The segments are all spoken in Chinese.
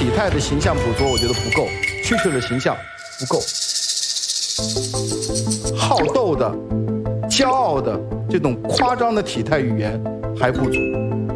体态的形象捕捉，我觉得不够；蛐蛐的形象不够。好斗的、骄傲的这种夸张的体态语言还不足。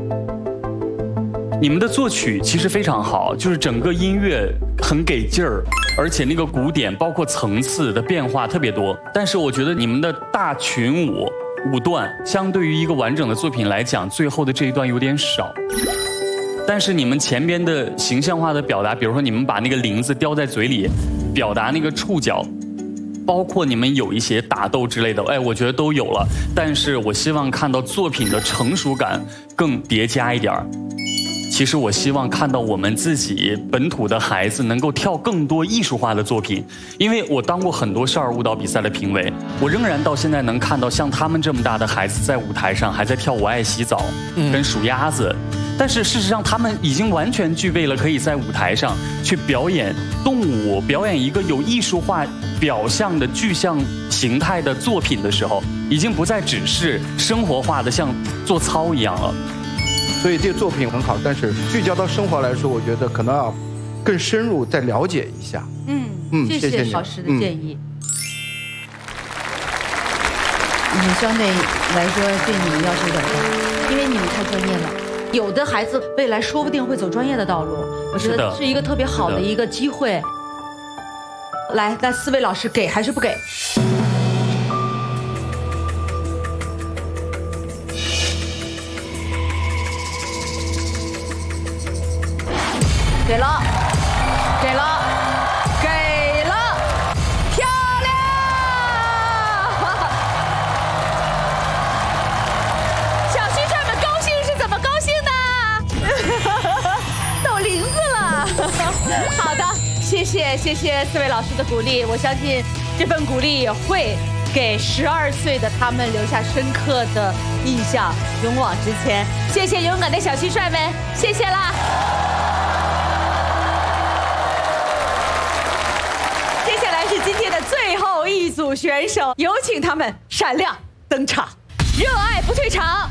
你们的作曲其实非常好，就是整个音乐很给劲儿，而且那个鼓点包括层次的变化特别多。但是我觉得你们的大群舞段，相对于一个完整的作品来讲，最后的这一段有点少。但是你们前边的形象化的表达，比如说你们把那个铃子叼在嘴里，表达那个触角，包括你们有一些打斗之类的，我觉得都有了。但是我希望看到作品的成熟感更叠加一点儿。其实我希望看到我们自己本土的孩子能够跳更多艺术化的作品，因为我当过很多少儿舞蹈比赛的评委，我仍然到现在能看到像他们这么大的孩子在舞台上还在跳《我爱洗澡》跟数鸭子，但是事实上他们已经完全具备了可以在舞台上去表演动物，表演一个有艺术化表象的具象形态的作品的时候，已经不再只是生活化的像做操一样了。 所以这个作品很好，但是聚焦到生活来说，我觉得可能要更深入再了解一下。 谢谢老师的建议。相对来说，对你们要求有点高，因为你们太专业了。有的孩子未来说不定会走专业的道路，我觉得是一个特别好的一个机会。来，那4位老师给还是不给？给了，给了，给了，漂亮！小蟋蟀们高兴是怎么高兴的？抖铃子了。好的，谢谢4位老师的鼓励，我相信这份鼓励也会给12岁的他们留下深刻的印象，勇往直前。谢谢勇敢的小蟋蟀们，谢谢啦。是今天的最后一组选手，有请他们闪亮登场。热爱不退场。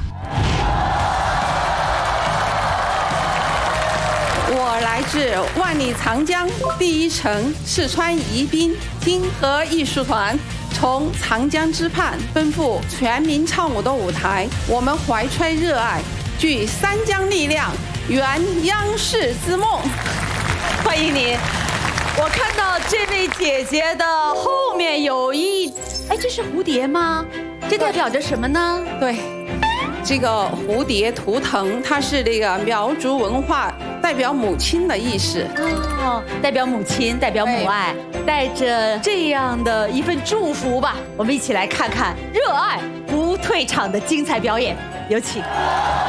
我来自万里长江第一城四川宜宾金河艺术团，从长江之畔奔赴全民唱舞的舞台，我们怀揣热爱，聚三江力量，圆央视之梦。 欢迎您。我看到这位姐姐的后面有这是蝴蝶吗？这代表着什么呢？ 对，这个蝴蝶图腾，它是那个苗族文化代表母亲的意思。 代表母亲，代表母爱，带着这样的一份祝福吧，我们一起来看看热爱不退场的精彩表演，有请。